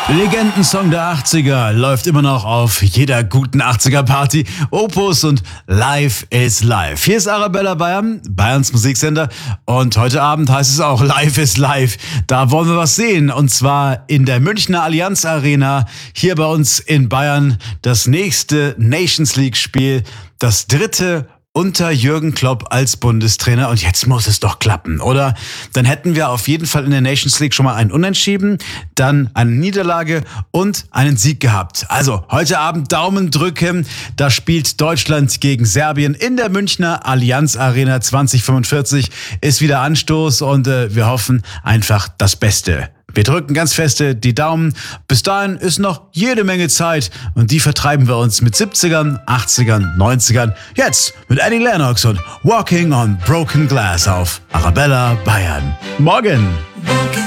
Legendensong der 80er läuft immer noch auf jeder guten 80er-Party. Opus und Live is Live. Hier ist Arabella Bayern, Bayerns Musiksender. Und heute Abend heißt es auch Live is Live. Da wollen wir was sehen. Und zwar in der Münchner Allianz Arena. Hier bei uns in Bayern das nächste Nations League-Spiel. Das dritte unter Jürgen Klopp als Bundestrainer, und jetzt muss es doch klappen, oder? Dann hätten wir auf jeden Fall in der Nations League schon mal einen Unentschieden, dann eine Niederlage und einen Sieg gehabt. Also heute Abend Daumen drücken, da spielt Deutschland gegen Serbien in der Münchner Allianz Arena 2045, ist wieder Anstoß und wir hoffen einfach das Beste. Wir drücken ganz feste die Daumen. Bis dahin ist noch jede Menge Zeit und die vertreiben wir uns mit 70ern, 80ern, 90ern. Jetzt mit Annie Lennox und Walking on Broken Glass auf Arabella Bayern. Morgen!